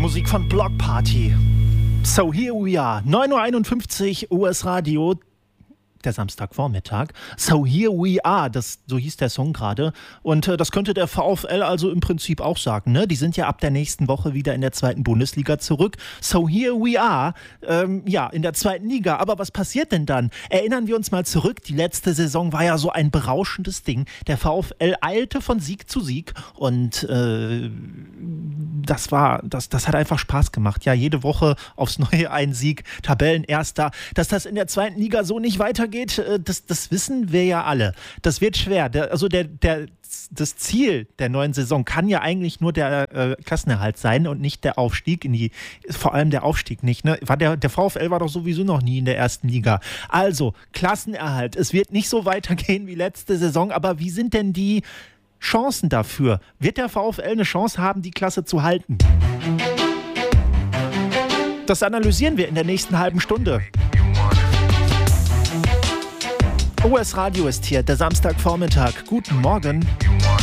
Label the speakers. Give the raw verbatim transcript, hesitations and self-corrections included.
Speaker 1: Musik von Block Party. So here we are. neun Uhr einundfünfzig U S Radio. Der Samstagvormittag. So here we are, das, so hieß der Song gerade. Und äh, das könnte der VfL also im Prinzip auch sagen. Ne? Die sind ja ab der nächsten Woche wieder in der zweiten Bundesliga zurück. So here we are, ähm, ja, in der zweiten Liga. Aber was passiert denn dann? Erinnern wir uns mal zurück. Die letzte Saison war ja so ein berauschendes Ding. Der VfL eilte von Sieg zu Sieg und äh, das war, das, das hat einfach Spaß gemacht. Ja, jede Woche aufs Neue ein Sieg, Tabellenerster. Dass das in der zweiten Liga so nicht weitergeht, Das, das wissen wir ja alle. Das wird schwer. Der, also der, der, das Ziel der neuen Saison kann ja eigentlich nur der äh, Klassenerhalt sein und nicht der Aufstieg in die, vor allem der Aufstieg nicht. Ne? War der, der VfL war doch sowieso noch nie in der ersten Liga. Also Klassenerhalt. Es wird nicht so weitergehen wie letzte Saison, aber wie sind denn die Chancen dafür? Wird der VfL eine Chance haben, die Klasse zu halten? Das analysieren wir in der nächsten halben Stunde. U S Radio ist hier, der Samstagvormittag. Guten Morgen.